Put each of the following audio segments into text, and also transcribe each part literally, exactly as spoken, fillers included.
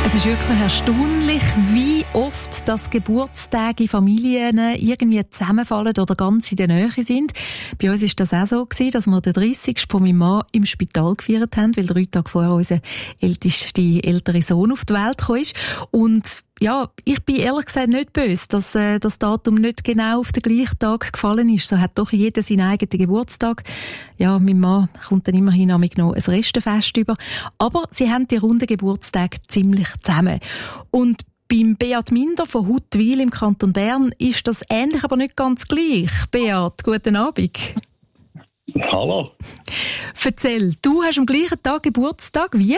Es ist wirklich erstaunlich, wie oft das Geburtstage in Familien irgendwie zusammenfallen oder ganz in der Nähe sind. Bei uns war das auch so gewesen, dass wir den dreißigsten von meinem Mann im Spital gefeiert haben, weil drei Tage vorher unser ältester, ältere Sohn auf die Welt gekommen ist. Und ja, ich bin ehrlich gesagt nicht böse, dass äh, das Datum nicht genau auf den gleichen Tag gefallen ist. So hat doch jeder seinen eigenen Geburtstag. Ja, mein Mann kommt dann immerhin noch ein Restenfest über. Aber sie haben die runden Geburtstage ziemlich zusammen. Und beim Beat Minder von Huttwil im Kanton Bern ist das ähnlich, aber nicht ganz gleich. Beat, guten Abend. Hallo. Erzähl, du hast am gleichen Tag Geburtstag, wie?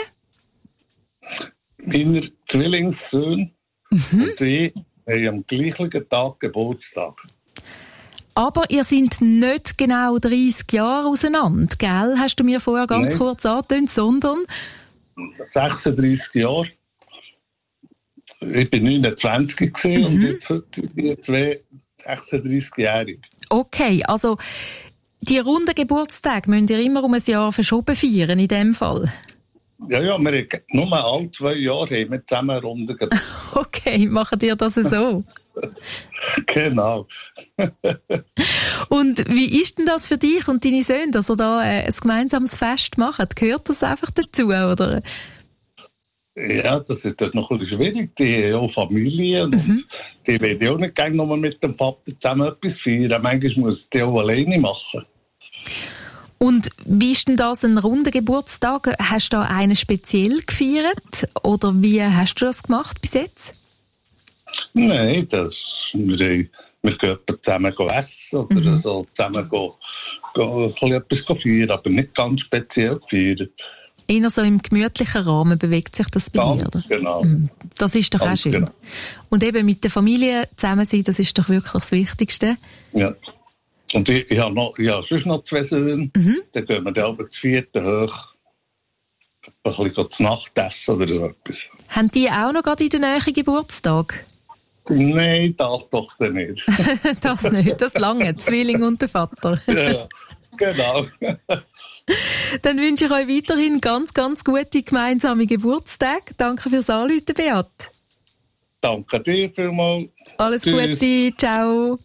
Meine Zwillingssöhne Mhm. und ich haben am gleichen Tag Geburtstag. Aber ihr seid nicht genau dreißig Jahre auseinander, gell? Hast du mir vorher ganz Nein. kurz angetönt, sondern... sechsunddreißig Jahre. Ich bin neunundzwanzig gewesen Mhm. und jetzt heute bin ich zwei sechsunddreißig-Jährige. Okay, also die runden Geburtstage müsst ihr immer um ein Jahr verschoben feiern, in dem Fall. Ja, ja, wir haben nur alle zwei Jahre haben wir zusammen Runden gemacht. Okay, machen ihr das so? Genau. Und wie ist denn das für dich und deine Söhne, dass ihr da äh, ein gemeinsames Fest macht? Gehört das einfach dazu, oder? Ja, das ist das noch ein bisschen schwierig. Die haben ja auch Familie und Mhm. die wollen ja auch nicht gerne noch mal mit dem Papa zusammen etwas feiern. Manchmal muss die auch alleine machen. Und wie ist denn das ein runder Geburtstag? Hast du da einen speziell gefeiert? Oder wie hast du das gemacht bis jetzt? Nein, das, wir, wir gehen zusammen essen oder Mhm. so, zusammen gehen, gehen, ein bisschen etwas feiern, aber nicht ganz speziell feiern. Eher so im gemütlichen Rahmen bewegt sich das bei dir, oder? Ganz genau. Mhm. Das ist doch Ganz auch schön. genau. Und eben mit der Familie zusammen sein, das ist doch wirklich das Wichtigste. Ja. Und ich, ich habe noch, ich habe sonst noch zwei Söhne, Mhm. dann gehen wir dann aber das vierte hoch, ein bisschen so zu Nacht essen oder so etwas. Haben die auch noch gerade in der Nähe Geburtstag? Nein, das doch dann nicht. Das nicht, das lange, Zwilling und der Vater. Ja, genau. Dann wünsche ich euch weiterhin ganz, ganz gute gemeinsame Geburtstage. Danke fürs Anrufen, Beat. Danke dir vielmals. Alles Tschüss. Gute, ciao.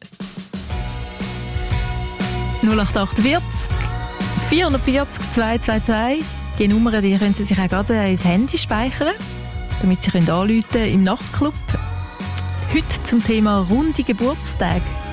null acht acht vier vier vier vier zwei zwei zwei. Die Nummer, die können Sie sich auch gerade ins Handy speichern, damit Sie anrufen können im Nachtclub. Heute zum Thema runde Geburtstage.